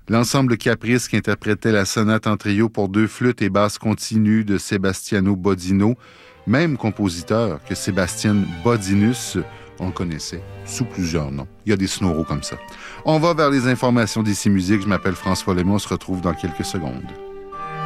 L'ensemble Caprice qui interprétait la sonate en trio pour 2 flûtes et basses continues de Sebastiano Bodino, même compositeur que Sébastien Bodinus, on le connaissait sous plusieurs noms. Il y a des snoros comme ça. On va vers les informations d'Ici Musique. Je m'appelle François Lemay. On se retrouve dans quelques secondes.